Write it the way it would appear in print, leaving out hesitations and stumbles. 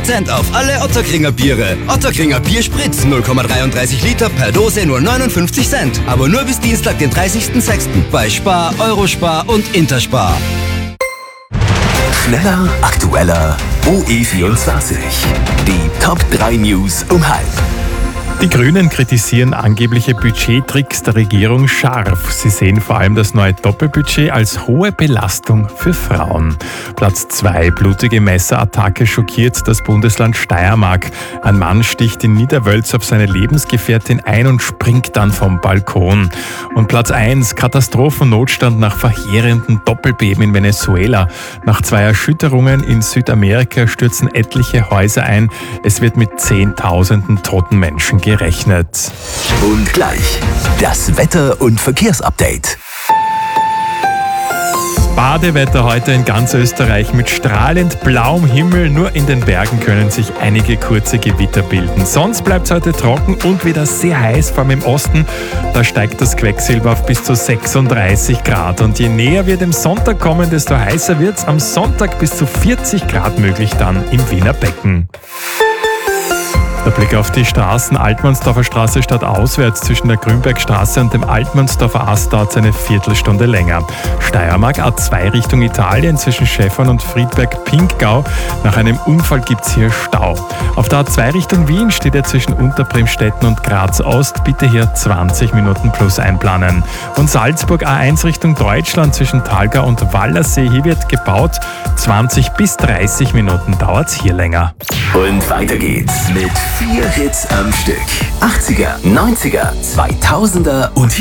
20% auf alle Ottakringer Biere. Ottakringer Bierspritz 0,33 Liter per Dose nur 59 Cent. Aber nur bis Dienstag, den 30.06. bei Spar, Eurospar und Interspar. Schneller, aktueller, OE24. Die Top 3 News um halb. Die Grünen kritisieren angebliche Budgettricks der Regierung scharf. Sie sehen vor allem das neue Doppelbudget als hohe Belastung für Frauen. Platz 2. Blutige Messerattacke schockiert das Bundesland Steiermark. Ein Mann sticht in Niederwölz auf seine Lebensgefährtin ein und springt dann vom Balkon. Und Platz 1. Katastrophennotstand nach verheerenden Doppelbeben in Venezuela. Nach 2 Erschütterungen in Südamerika stürzen etliche Häuser ein. Es wird mit Zehntausenden toten Menschen gerechnet. Und gleich das Wetter- und Verkehrsupdate. Badewetter heute in ganz Österreich mit strahlend blauem Himmel. Nur in den Bergen können sich einige kurze Gewitter bilden. Sonst bleibt es heute trocken und wieder sehr heiß, vor allem im Osten. Da steigt das Quecksilber auf bis zu 36 Grad. Und je näher wir dem Sonntag kommen, desto heißer wird es. Am Sonntag bis zu 40 Grad möglich dann im Wiener Becken. Der Blick auf die Straßen. Altmannsdorfer Straße stadtauswärts zwischen der Grünbergstraße und dem Altmannsdorfer Ast dauert es eine Viertelstunde länger. Steiermark A2 Richtung Italien zwischen Schäfern und Friedberg-Pinkgau. Nach einem Unfall gibt es hier Stau. Auf der A2 Richtung Wien steht er zwischen Unterbremstetten und Graz Ost. Bitte hier 20 Minuten plus einplanen. Und Salzburg A1 Richtung Deutschland zwischen Thalgau und Wallersee. Hier wird gebaut. 20 bis 30 Minuten dauert es hier länger. Und weiter geht's mit 4 Hits am Stück. 80er, 90er, 2000er und